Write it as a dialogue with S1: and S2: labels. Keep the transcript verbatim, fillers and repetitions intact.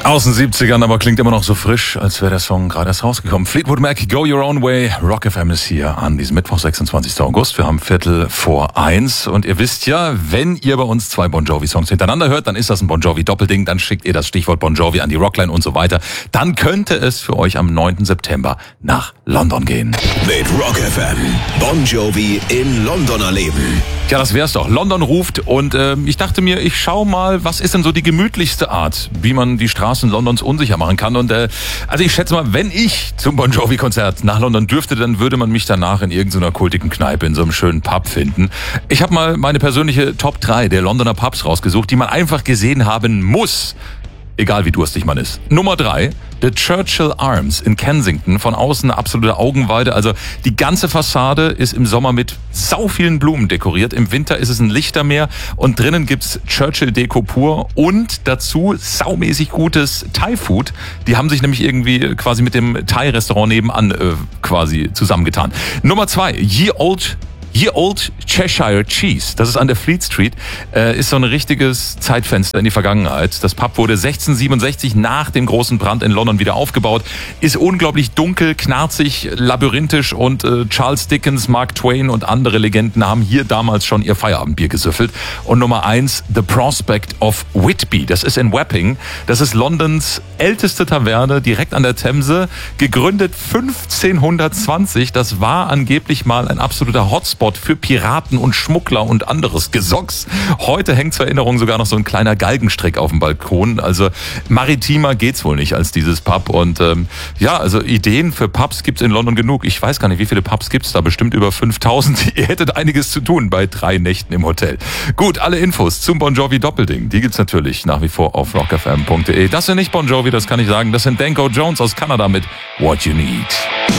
S1: Aus den siebzigern, aber klingt immer noch so frisch, als wäre der Song gerade erst rausgekommen. Fleetwood Mac, Go Your Own Way. Rock F M ist hier an diesem Mittwoch, sechsundzwanzigsten August. Wir haben Viertel vor eins. Und ihr wisst ja, wenn ihr bei uns zwei Bon Jovi-Songs hintereinander hört, dann ist das ein Bon Jovi-Doppelding. Dann schickt ihr das Stichwort Bon Jovi an die Rockline und so weiter. Dann könnte es für euch am neunten September nach London gehen.
S2: Mit Rock F M. Bon Jovi in London erleben.
S1: Ja, das wär's doch. London ruft und äh, ich dachte mir, ich schau mal, was ist denn so die gemütlichste Art, wie man die Straßen Londons unsicher machen kann. Und äh, also ich schätze mal, wenn ich zum Bon Jovi-Konzert nach London dürfte, dann würde man mich danach in irgendeiner kultigen Kneipe in so einem schönen Pub finden. Ich habe mal meine persönliche Top drei der Londoner Pubs rausgesucht, die man einfach gesehen haben muss. Egal wie durstig man ist. Nummer drei, The Churchill Arms in Kensington. Von außen eine absolute Augenweide. Also die ganze Fassade ist im Sommer mit sau vielen Blumen dekoriert. Im Winter ist es ein Lichtermeer und drinnen gibt's Churchill-Deko pur und dazu saumäßig gutes Thai-Food. Die haben sich nämlich irgendwie quasi mit dem Thai-Restaurant nebenan äh, quasi zusammengetan. Nummer zwei, Ye Old Ye Old Cheshire Cheese, das ist an der Fleet Street, äh, ist so ein richtiges Zeitfenster in die Vergangenheit. Das Pub wurde sechzehnhundertsiebenundsechzig nach dem großen Brand in London wieder aufgebaut, ist unglaublich dunkel, knarzig, labyrinthisch und äh, Charles Dickens, Mark Twain und andere Legenden haben hier damals schon ihr Feierabendbier gesüffelt. Und Nummer eins, The Prospect of Whitby, das ist in Wapping, das ist Londons älteste Taverne, direkt an der Themse, gegründet fünfzehnhundertzwanzig, das war angeblich mal ein absoluter Hotspot für Piraten und Schmuggler und anderes Gesocks. Heute hängt zur Erinnerung sogar noch so ein kleiner Galgenstrick auf dem Balkon. Also maritimer geht's wohl nicht als dieses Pub. Und ähm, ja, also Ideen für Pubs gibt's in London genug. Ich weiß gar nicht, wie viele Pubs gibt's da? Bestimmt über fünftausend. Ihr hättet einiges zu tun bei drei Nächten im Hotel. Gut, alle Infos zum Bon Jovi Doppelding, die gibt's natürlich nach wie vor auf rock f m punkt d e. Das sind nicht Bon Jovi, das kann ich sagen. Das sind Danko Jones aus Kanada mit What You Need.